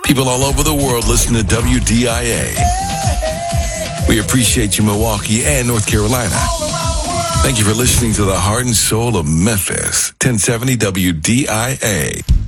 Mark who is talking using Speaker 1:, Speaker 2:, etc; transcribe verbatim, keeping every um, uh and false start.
Speaker 1: People all over the world listen to W D I A. We appreciate you, Milwaukee and North Carolina. Thank you for listening to the heart and soul of Memphis. ten seventy W D I A.